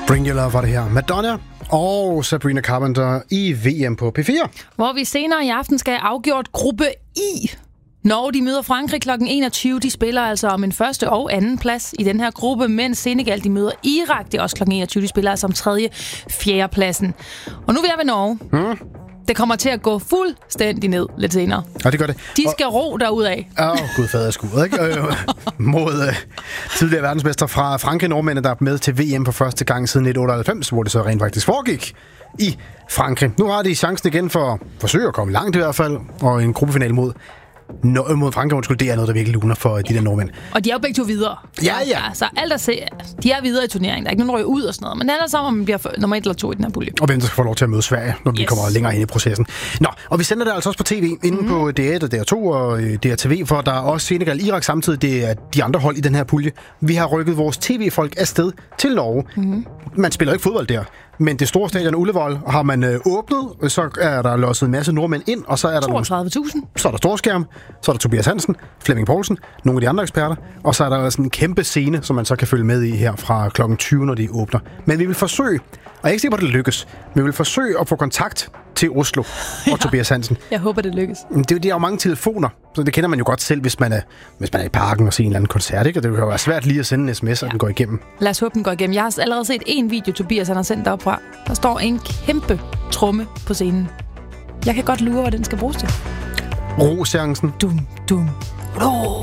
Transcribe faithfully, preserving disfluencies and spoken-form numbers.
Bring Your Love var det her. Madonna og Sabrina Carpenter i V M på P fire. Hvor vi senere i aften skal have afgjort gruppe I. Norge, de møder Frankrig klokken enogtyve. De spiller altså om en første og anden plads i den her gruppe, mens Senegal, de møder Irak. Det er også klokken enogtyve. De spiller altså om tredje, fjerde pladsen. Og nu er vi ved Norge. Mm. Det kommer til at gå fuldstændig ned lidt senere. Ja, det gør det. De skal og... ro derudad. Åh, oh, gud fader skud, ikke? Mod uh, tidligere verdensmester fra Frankrig, nordmændene, der er med til V M for første gang siden nitten otteoghalvfems, hvor det så rent faktisk foregik i Frankrig. Nu har de chancen igen for at forsøge at komme langt i hvert fald, og en gruppefinal mod Nå, mod Frankrig, undskyld, det er noget, der virkelig luner for de der nordmænd. Og de er jo begge to videre. Ja, ja. Så alt at se, de er videre i turneringen. Der er ikke nogen, der ryger ud og sådan noget. Men det handler sammen om, man bliver nummer et eller to i den her pulje. Og hvem der skal få lov til at møde Sverige, når yes. vi kommer længere ind i processen. Nå, og vi sender det altså også på tv, inde mm. på D et og D R to og D R T V, for der er også Senegal Irak samtidig. Det er de andre hold i den her pulje. Vi har rykket vores tv-folk afsted til Norge. Mm. Man spiller ikke fodbold der. Men det store stadion Ullevål har man øh, åbnet, så er der losset en masse nordmænd ind, og så er der toogtredive tusind. Så er der storskærm, så er der Tobias Hansen, Flemming Poulsen, nogle af de andre eksperter, og så er der sådan en kæmpe scene, som man så kan følge med i her fra klokken tyve, når de åbner. Men vi vil forsøge, og jeg er ikke sikker på, at det lykkes, men vi vil forsøge at få kontakt til Oslo og ja, Tobias Hansen. Jeg håber, det lykkes. Det, det er jo mange telefoner, så det kender man jo godt selv, hvis man er, hvis man er i parken og ser en eller anden koncert, ikke? Og det kan jo være svært lige at sende en sms, og ja. den går igennem. Lad os håbe, den går igennem. Jeg har allerede set en video, Tobias han har sendt derop fra. Der står en kæmpe tromme på scenen. Jeg kan godt lure, hvad den skal bruges til. Ro-seancen. Dum, dum, ro.